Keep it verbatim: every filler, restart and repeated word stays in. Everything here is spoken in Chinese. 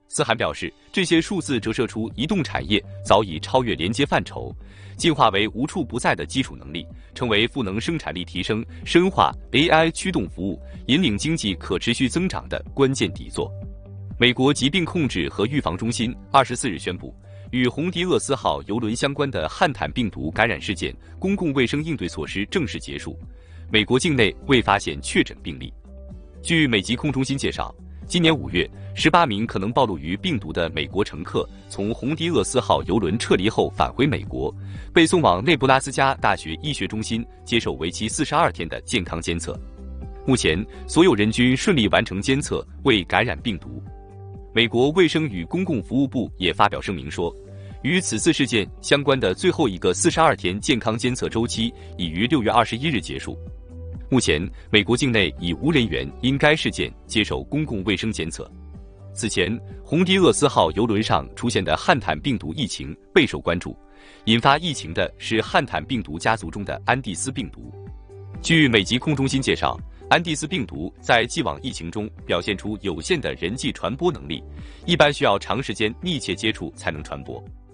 思涵表示，这些数字折射出移动产业早已超越连接范畴，进化为无处不在的基础能力，成为赋能生产力提升、深化 A I 驱动服务、引领经济可持续增长的关键底座。美国疾病控制和预防中心二十四日宣布，与红迪厄斯号邮轮相关的汉坦病毒感染事件公共卫生应对措施正式结束，美国境内未发现确诊病例。据美疾控中心介绍，今年五月，十八名可能暴露于病毒的美国乘客从红迪厄斯号邮轮撤离后返回美国，被送往内布拉斯加大学医学中心接受为期四十二天的健康监测。目前，所有人均顺利完成监测，未感染病毒。美国卫生与公共服务部也发表声明说，与此次事件相关的最后一个四十二天健康监测周期已于六月二十一日结束。目前，美国境内已无人员因该事件接受公共卫生监测。此前，红迪厄斯号邮轮上出现的汉坦病毒疫情备受关注，引发疫情的是汉坦病毒家族中的安地斯病毒。据美疾控中心介绍，安地斯病毒在既往疫情中表现出有限的人际传播能力，一般需要长时间密切接触才能传播。